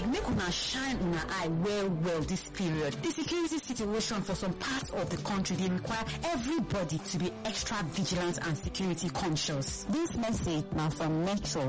abeg make una shine una eye well this period. The security situation for some parts of the country dey require everybody to be extra vigilant and security conscious. This message now from Metro